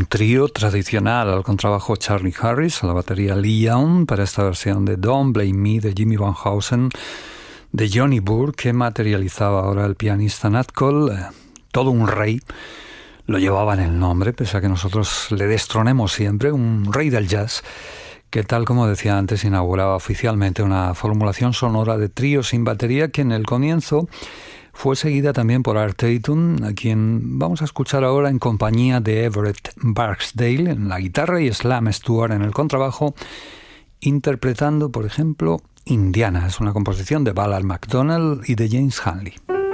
trío tradicional, al contrabajo Charlie Harris, a la batería Lee Young, para esta versión de Don't Blame Me de Jimmy Van Heusen, de Johnny Burke, que materializaba ahora el pianista Nat Cole, todo un rey. Lo llevaba en el nombre, pese a que nosotros le destronemos siempre, un rey del jazz, que tal como decía antes, inauguraba oficialmente una formulación sonora de trío sin batería que en el comienzo fue seguida también por Art Tatum, a quien vamos a escuchar ahora en compañía de Everett Barksdale en la guitarra y Slam Stewart en el contrabajo, interpretando, por ejemplo, Indiana. Es una composición de Ballard McDonnell y de James Hanley.